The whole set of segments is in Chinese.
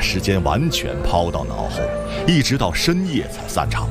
时间完全抛到脑后，一直到深夜才散场。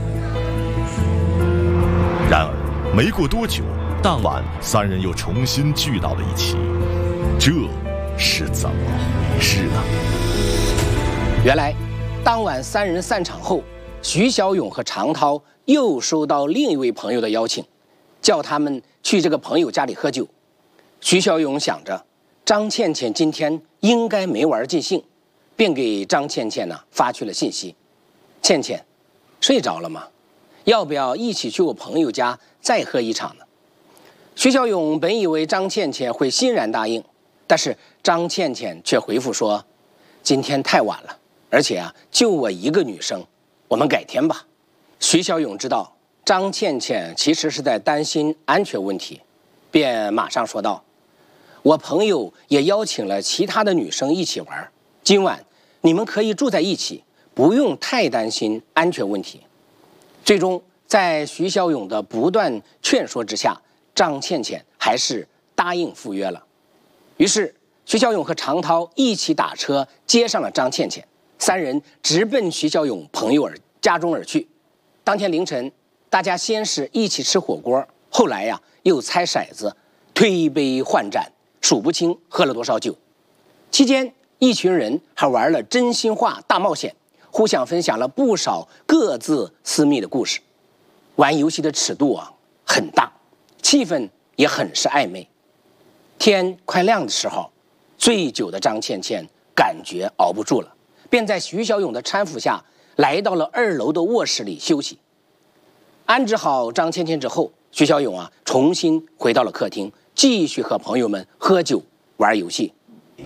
然而没过多久，当晚三人又重新聚到了一起，这是怎么回事呢？ 原来当晚三人散场后，徐小勇和常涛又收到另一位朋友的邀请，叫他们去这个朋友家里喝酒。徐小勇想着张倩倩今天应该没玩尽兴，便给张倩倩发去了信息：倩倩，睡着了吗？要不要一起去我朋友家再喝一场呢？徐小勇本以为张倩倩会欣然答应，但是张倩倩却回复说：今天太晚了，而且就我一个女生，我们改天吧。徐小勇知道张倩倩其实是在担心安全问题，便马上说道：我朋友也邀请了其他的女生一起玩，今晚你们可以住在一起，不用太担心安全问题。最终在徐小勇的不断劝说之下，张倩倩还是答应赴约了。于是徐小勇和常涛一起打车接上了张倩倩，三人直奔徐小勇朋友家中而去。当天凌晨，大家先是一起吃火锅，后来又猜骰子，推杯换盏，数不清喝了多少酒。期间一群人还玩了真心话大冒险，互相分享了不少各自私密的故事。玩游戏的尺度很大，气氛也很是暧昧。天快亮的时候，醉酒的张倩倩感觉熬不住了，便在徐小勇的搀扶下来到了2楼的卧室里休息。安置好张倩倩之后，徐小勇重新回到了客厅，继续和朋友们喝酒玩游戏。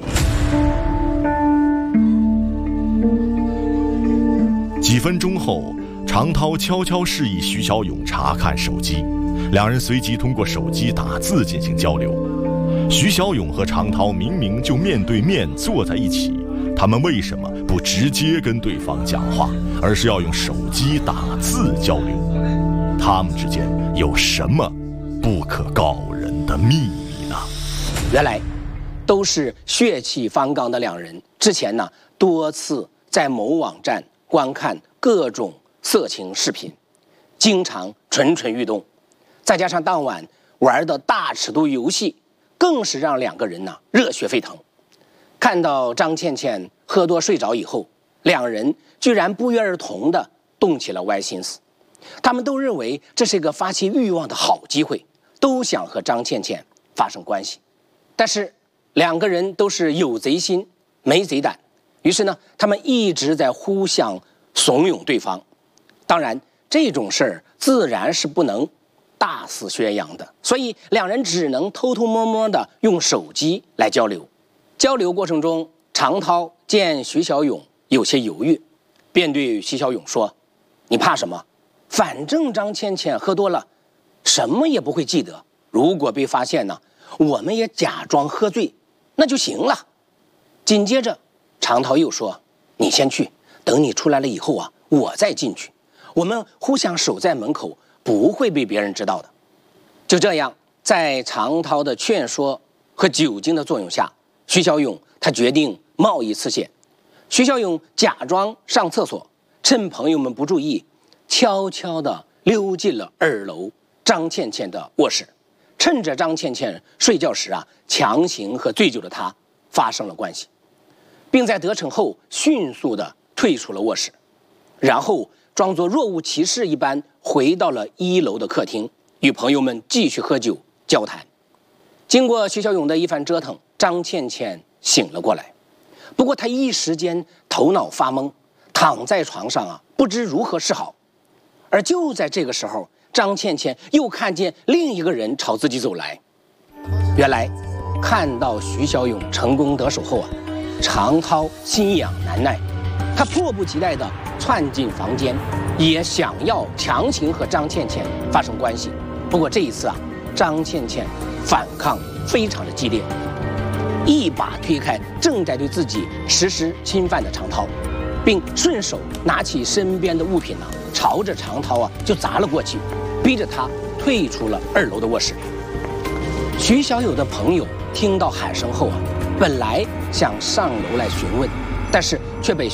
几分钟后，常涛悄悄示意徐小勇查看手机，两人随即通过手机打字进行交流。徐小勇和常涛明明就面对面坐在一起，他们为什么不直接跟对方讲话，而是要用手机打字交流？他们之间有什么不可告人的秘密呢？ 原来都是血气方刚的两人，之前多次在某网站观看各种色情视频，经常蠢蠢欲动，再加上当晚玩的大尺度游戏，更是让两个人热血沸腾。看到张倩倩喝多睡着以后，两人居然不约而同地动起了歪心思。他们都认为这是一个发泄欲望的好机会，都想和张倩倩发生关系。但是两个人都是有贼心没贼胆，于是他们一直在互相怂恿对方。当然这种事儿自然是不能大肆宣扬的，所以两人只能偷偷摸摸的用手机来交流。交流过程中，常涛见徐小勇有些犹豫，便对徐小勇说：你怕什么？反正张倩倩喝多了什么也不会记得，如果被发现我们也假装喝醉那就行了。紧接着常涛又说：你先去，等你出来了以后我再进去，我们互相守在门口，不会被别人知道的。就这样，在常涛的劝说和酒精的作用下，徐小勇他决定冒一次险。徐小勇假装上厕所，趁朋友们不注意，悄悄地溜进了2楼张倩倩的卧室，趁着张倩倩睡觉时强行和醉酒的她发生了关系，并在得逞后迅速地退出了卧室，然后装作若无其事一般回到了1楼的客厅，与朋友们继续喝酒交谈。经过徐小勇的一番折腾，张倩倩醒了过来，不过她一时间头脑发懵，躺在床上不知如何是好。而就在这个时候，张倩倩又看见另一个人朝自己走来。原来看到徐小勇成功得手后常涛心痒难耐，他迫不及待地窜进房间，也想要强行和张倩倩发生关系。不过这一次张倩倩反抗非常的激烈，一把推开正在对自己实施侵犯的常涛，并顺手拿起身边的物品朝着常涛就砸了过去，逼着他退出了2楼的卧室。徐小友的朋友听到喊声后本来想上楼来询问，但是却被